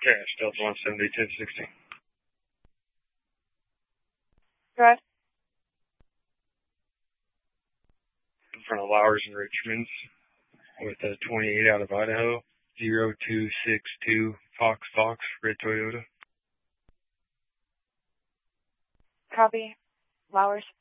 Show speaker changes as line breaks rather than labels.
Cash, Delta 170, 1060.
Drive.
In front of Lowers and Richmond's with a 28 out of Idaho, 0262 Fox, red Toyota.
Copy. Lowers.